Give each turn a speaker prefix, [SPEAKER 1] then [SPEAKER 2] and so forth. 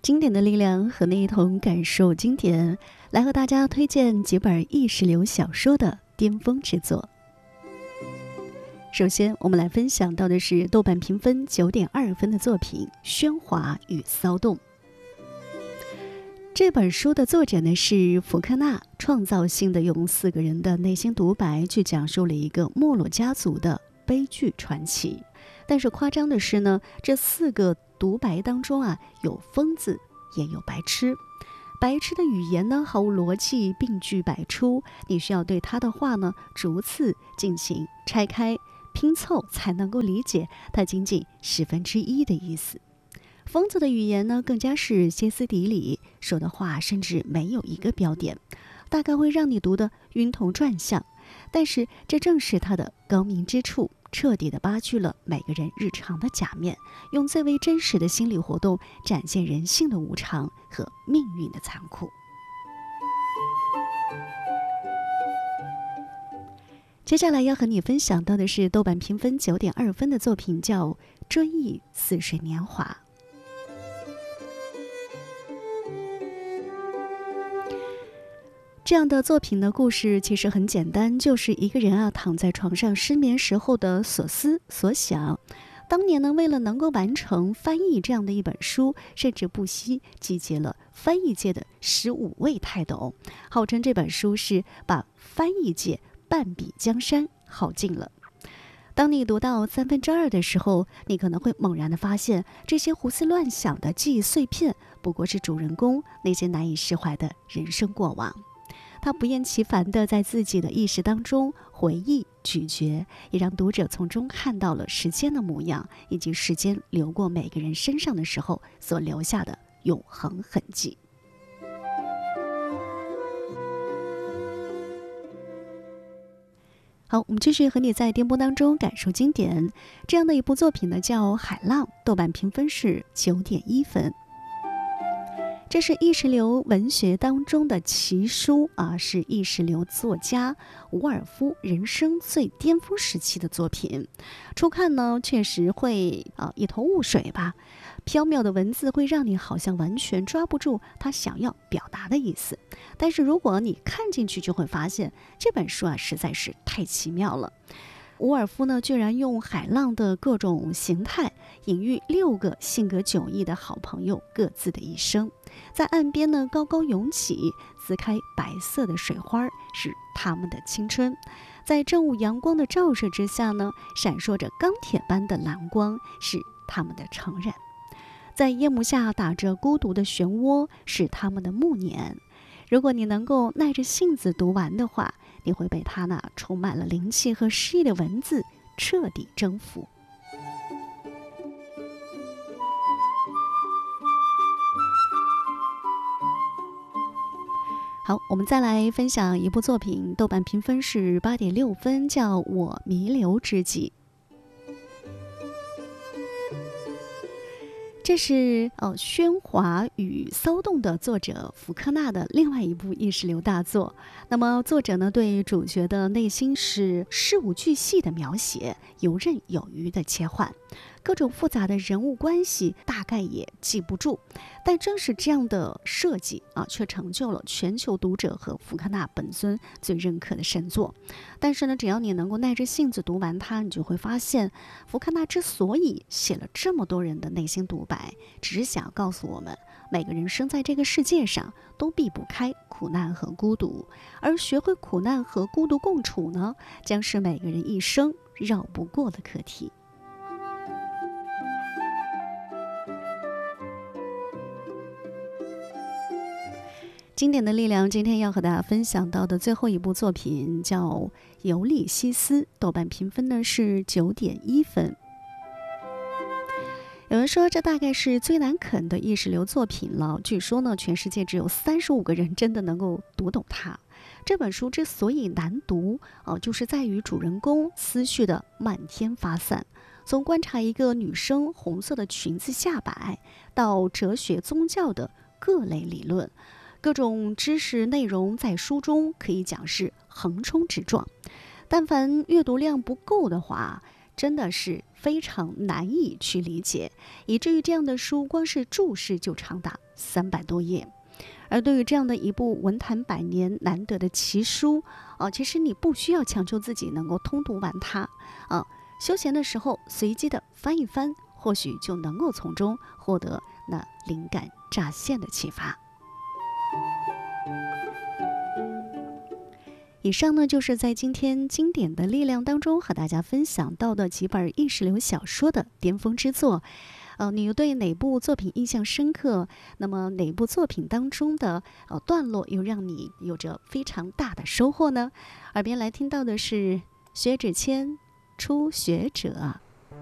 [SPEAKER 1] 经典的力量，和你一同感受经典，来和大家推荐几本意识流小说的巅峰之作。首先，我们来分享到的是豆瓣评分9.2分的作品《喧哗与骚动》。这本书的作者呢是福克纳，创造性的用4个人的内心独白去讲述了一个没落家族的悲剧传奇。但是夸张的是呢，这4个独白当中有疯子也有白痴。白痴的语言呢毫无逻辑，病句百出，你需要对他的话呢逐次进行拆开拼凑，才能够理解他仅仅1/10的意思。疯子的语言呢更加是歇斯底里，说的话甚至没有一个标点，大概会让你读得晕头转向。但是这正是他的高明之处，彻底地扒去了每个人日常的假面，用最为真实的心理活动展现人性的无常和命运的残酷。接下来要和你分享到的是豆瓣评分9.2分的作品，叫《追忆似水年华》。这样的作品的故事其实很简单，就是一个人躺在床上失眠时候的所思所想。当年呢，为了能够完成翻译这样的一本书，甚至不惜集结了翻译界的15位泰斗，号称这本书是把翻译界半壁江山耗尽了。当你读到2/3的时候，你可能会猛然地发现，这些胡思乱想的记忆碎片，不过是主人公那些难以释怀的人生过往。他不厌其烦地在自己的意识当中回忆咀嚼，也让读者从中看到了时间的模样，以及时间流过每个人身上的时候所留下的永恒痕迹。好，我们继续和你在颠簸当中感受经典。这样的一部作品呢叫《海浪》，豆瓣评分是9.1分。这是意识流文学当中的奇书是意识流作家伍尔夫人生最巅峰时期的作品。初看呢确实会一头雾水吧，缥缈的文字会让你好像完全抓不住他想要表达的意思。但是如果你看进去，就会发现这本书实在是太奇妙了。伍尔夫呢，居然用海浪的各种形态隐喻6个性格迥异的好朋友各自的一生。在岸边呢高高涌起，撕开白色的水花，是他们的青春。在正午阳光的照射之下呢，闪烁着钢铁般的蓝光，是他们的成人。在夜幕下打着孤独的漩涡，是他们的暮年。如果你能够耐着性子读完的话，你会被他那充满了灵气和诗意的文字彻底征服。好，我们再来分享一部作品，豆瓣评分是8.6分，叫《我弥留之际》。这是喧哗与骚动的作者福克纳的另外一部意识流大作。那么作者呢，对主角的内心是事无巨细的描写，游刃有余的切换，各种复杂的人物关系大概也记不住。但正是这样的设计却成就了全球读者和福克纳本尊最认可的神作。但是呢，只要你能够耐着性子读完它，你就会发现，福克纳之所以写了这么多人的内心独白，只是想告诉我们，每个人生在这个世界上都避不开苦难和孤独，而学会苦难和孤独共处呢，将是每个人一生绕不过的课题。经典的力量，今天要和大家分享到的最后一部作品叫《尤利西斯》，豆瓣评分呢是9.1分。有人说这大概是最难啃的意识流作品了，据说呢全世界只有35个人真的能够读懂它。这本书之所以难读就是在于主人公思绪的漫天发散，从观察一个女生红色的裙子下摆，到哲学宗教的各类理论，各种知识内容在书中可以讲是横冲直撞。但凡阅读量不够的话，真的是非常难以去理解，以至于这样的书光是注释就长达300多页。而对于这样的一部文坛百年难得的奇书，其实你不需要强求自己能够通读完它，休闲的时候随机的翻一翻，或许就能够从中获得那灵感乍现的启发。以上呢，就是在今天经典的力量当中和大家分享到的几本意识流小说的巅峰之作。你又对哪部作品印象深刻？那么哪部作品当中的段落又让你有着非常大的收获呢？耳边来听到的是薛之谦初学者。